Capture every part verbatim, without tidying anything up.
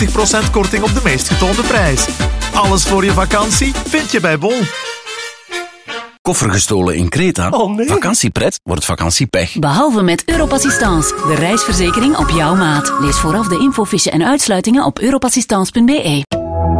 tachtig procent korting op de meest getoonde prijs. Alles voor je vakantie vind je bij Bol. Koffer gestolen in Kreta? Oh nee. Vakantiepret wordt vakantiepech. Behalve met Europassistance, de reisverzekering op jouw maat. Lees vooraf de infofiche en uitsluitingen op europassistance punt b e.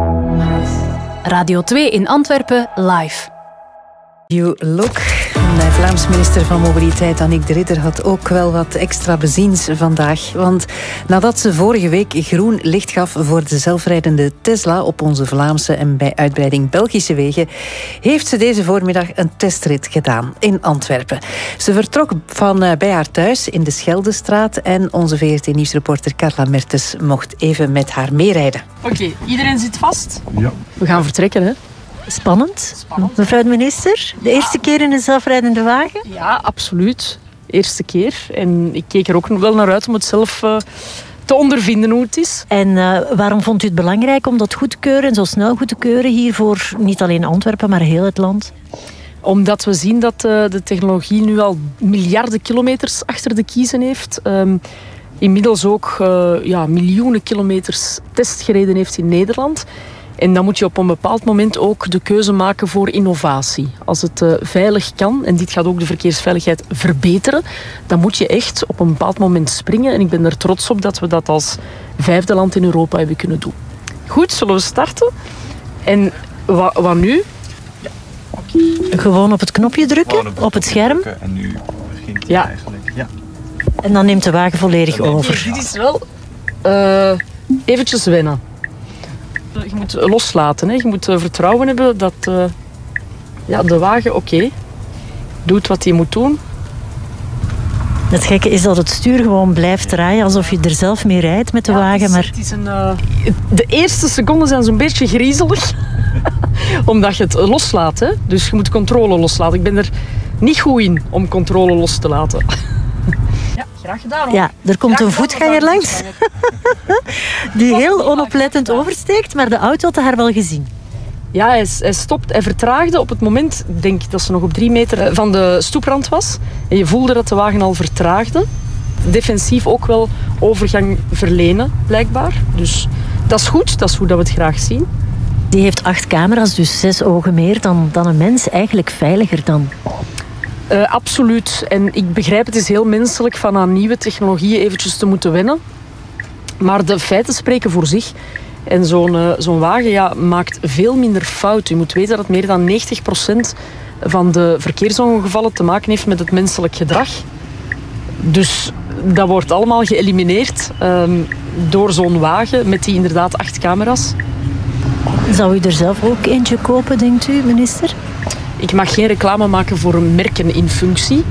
Radio twee in Antwerpen, live. You look. De Vlaams minister van Mobiliteit Annick de Ridder had ook wel wat extra beziens vandaag. Want nadat ze vorige week groen licht gaf voor de zelfrijdende Tesla op onze Vlaamse en bij uitbreiding Belgische wegen, heeft ze deze voormiddag een testrit gedaan in Antwerpen. Ze vertrok van bij haar thuis in de Scheldestraat en onze V R T-nieuwsreporter Carla Mertens mocht even met haar meerijden. Oké, okay, iedereen zit vast? Ja. We gaan vertrekken, hè? Spannend. Spannend. Mevrouw de minister, de eerste keer in een zelfrijdende wagen? Ja, absoluut. Eerste keer. En ik keek er ook wel naar uit om het zelf uh, te ondervinden hoe het is. En uh, waarom vond u het belangrijk om dat goed te keuren en zo snel goed te keuren hier voor niet alleen Antwerpen, maar heel het land? Omdat we zien dat uh, de technologie nu al miljarden kilometers achter de kiezen heeft. Um, inmiddels ook uh, ja, miljoenen kilometers test gereden heeft in Nederland. En dan moet je op een bepaald moment ook de keuze maken voor innovatie. Als het uh, veilig kan, en dit gaat ook de verkeersveiligheid verbeteren, dan moet je echt op een bepaald moment springen. En ik ben er trots op dat we dat als vijfde land in Europa hebben kunnen doen. Goed, zullen we starten? En wa- wat nu? Ja. Okay. Gewoon op het knopje drukken, op het, op het scherm. En nu begint het ja. eigenlijk. Ja. En dan neemt de wagen volledig over. Nee, dit is wel uh, eventjes wennen. Je moet loslaten. Hè. Je moet vertrouwen hebben dat uh, ja, de wagen oké okay, doet wat hij moet doen. Het gekke is dat het stuur gewoon blijft draaien alsof je er zelf mee rijdt met de ja, wagen. Het is, maar... het is een, uh, de eerste seconden zijn zo'n beetje griezelig. Omdat je het loslaat. Hè. Dus je moet controle loslaten. Ik ben er niet goed in om controle los te laten. Ja, graag gedaan hoor. Ja, er komt graag een voetganger langs. Die heel onoplettend oversteekt, maar de auto had haar wel gezien. Ja, hij, hij stopt, hij vertraagde op het moment, ik denk dat ze nog op drie meter van de stoeprand was. En je voelde dat de wagen al vertraagde. Defensief ook wel overgang verlenen, blijkbaar. Dus dat is goed, dat is hoe dat we het graag zien. Die heeft acht camera's, dus zes ogen meer dan, dan een mens. Eigenlijk veiliger dan. Uh, absoluut. En ik begrijp, het is heel menselijk van aan nieuwe technologieën eventjes te moeten wennen. Maar de feiten spreken voor zich. En zo'n, uh, zo'n wagen ja, maakt veel minder fout. Je moet weten dat meer dan negentig procent van de verkeersongevallen te maken heeft met het menselijk gedrag. Dus dat wordt allemaal geëlimineerd um, door zo'n wagen met die inderdaad acht camera's. Zou u er zelf ook eentje kopen, denkt u, minister? Ik mag geen reclame maken voor merken in functie.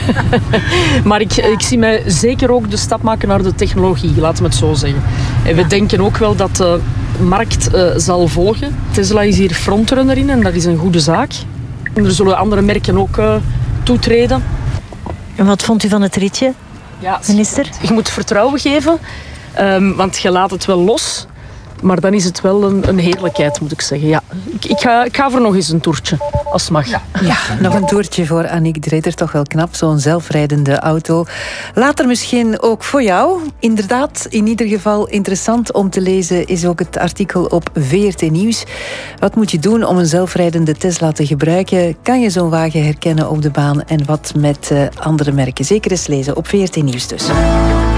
Maar ik, ik zie mij zeker ook de stap maken naar de technologie, laten we het zo zeggen. En we denken ook wel dat de markt uh, zal volgen. Tesla is hier frontrunner in en dat is een goede zaak. En er zullen andere merken ook uh, toetreden. En wat vond u van het ritje, ja, minister? Je moet vertrouwen geven, um, want je laat het wel los. Maar dan is het wel een, een heerlijkheid, moet ik zeggen. Ja. Ik, ik, ga, ik ga voor nog eens een toertje, als het mag. Ja, ja, nog een toertje voor Annick de Ridder. Toch wel knap, zo'n zelfrijdende auto. Later misschien ook voor jou. Inderdaad, in ieder geval interessant om te lezen is ook het artikel op V R T Nieuws. Wat moet je doen om een zelfrijdende Tesla te gebruiken? Kan je zo'n wagen herkennen op de baan? En wat met uh, andere merken? Zeker eens lezen op V R T Nieuws dus.